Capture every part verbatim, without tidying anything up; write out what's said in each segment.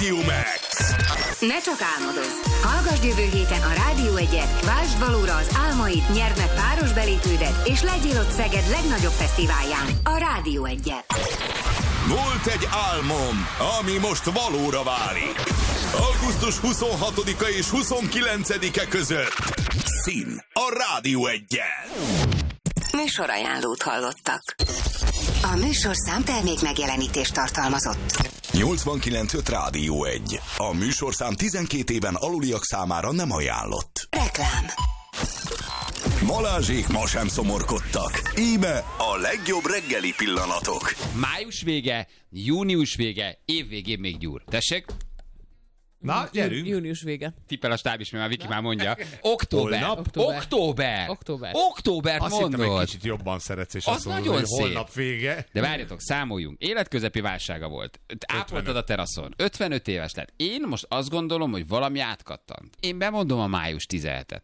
Trio Max. Ne csak álmodozz! Hallgasd jövő héten a Rádió egyet, váltsd valóra az álmaid, nyerd meg páros belépődet, és legyél ott Szeged legnagyobb fesztiválján, a Rádió egyet. Volt egy álmom, ami most valóra válik. augusztus huszonhatodika és huszonkilencedike között. Szín a Rádió egyen. Műsorajánlót hallottak. A műsorszám termék megjelenítést tartalmazott. nyolcvankilenc öt Rádió egy. A műsorszám tizenkét éven aluliak számára nem ajánlott. Reklám. Balázsék ma sem szomorkodtak. Íme a legjobb reggeli pillanatok. Május vége, június vége, év végén még gyúr. Tessék? Na, gyerünk. Június vége. Tippel a stáb is, mert már Viki már mondja. Október. Holnap? Október. Október. Október. Októbert Azt hittem, mondod. egy kicsit jobban szeretsz, és Az azt mondod, nagyon hogy szép. holnap vége. De várjatok, számoljunk. Életközepi válsága volt. Ápoltad a teraszon. ötvenöt éves lett. Én most azt gondolom, hogy valami átkattant. Én bemondom a május tizenhetet.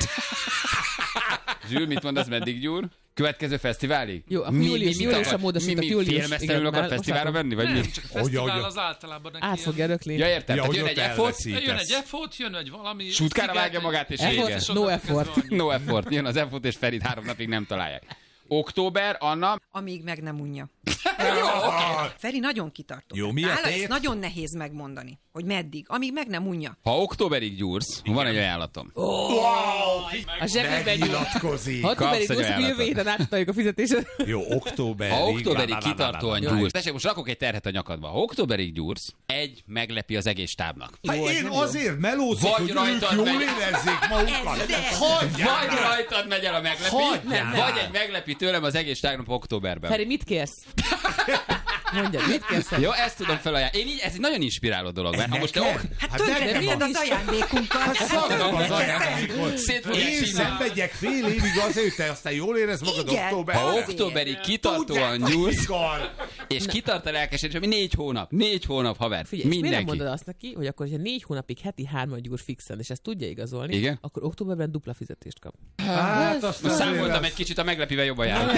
Zsül, mit mondasz, meddig gyúr? Következő fesztiválig? Jó, akkor július, júliusra módosított, Mi, mi július, félmeztelenül igen, akar már fesztiválra most venni, vagy Nem, mi? csak fesztivál Hogy- az általában neki át fog ilyen- örökli. Ja, értem. Ja, Tehát hogy jön ott egy effort, elveszítesz. Jön egy effort, jön egy valami... sútkára sziget, vágja egy- magát, és Effort, vége. és no onnantól kezdve effort. annyi. No effort. Jön az effort, és Ferit három napig nem találják. Október, Anna. Amíg meg nem unja. Jó, oké. Feri nagyon kitartott. Jó, mi a Nála tét? ezt nagyon nehéz megmondani, hogy meddig. Amíg meg nem unja. Ha októberig gyúrsz, van egy ajánlatom. A zsebében nyúl. Megnyilatkozik. Ha októberig Kapsz egy úszunk, jövő ajánlatot. héten átadjuk a fizetését. Jó, októberig. Ha októberig lá, lá, lá, lá, kitartóan lá, lá. gyúrsz, tessék, most rakok egy terhet a nyakadba. Ha októberig gyúrsz, egy meglepi az egész stábnak. Hát én azért melózok, Vagy hogy ők rajtad jól megy. érezzék magukat. de- Hagyjál! Vagy rajtad megy el a meglepi, Hagyjál! vagy egy meglepi tőlem az egész stábnak októberben. Feri, mit kérsz? Mondjad, mit kérsz? Jó, ezt tudom felajánlani. Én így, ez egy nagyon inspiráló dolog, mert ha most te ok, Hát Hát tönkretetted nekem az ajándékunkat. Szakadom az ajándékot. szét fogják Én sínálni. szenvedjek fél évig azért, hogy te aztán jól érez magad Igen. októberben. Ha Azért. októberig kitartóan Tudjátok, gyúrsz, mikor? és kitart a lelkesedés, ami négy hónap, négy hónap, haver, Figyelj, és miért nem mindenki. mondod azt neki, hogy akkor, hogyha négy hónapig heti hárman gyúr fixen, és ezt tudja igazolni, Igen? akkor októberben dupla fizetést kap. Hát azt Most azért számoltam az- egy kicsit a meglepivel jobban járni.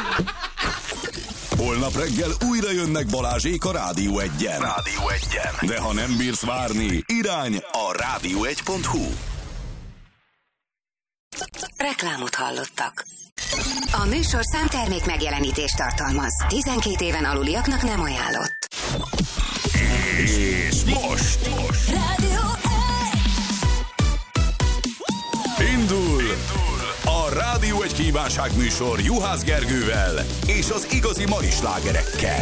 Holnap reggel újra jönnek Balázsék a Rádió egyen. Rádió egyen. De ha nem bírsz várni, irány a rádió egy pont hu. Reklámot hallottak. A műsorszám termék megjelenítést tartalmaz. tizenkét éven aluliaknak nem ajánlott. És most, most Rádió indul a Rádió egy kívánság műsor Juhász Gergővel és az igazi marislágerekkel.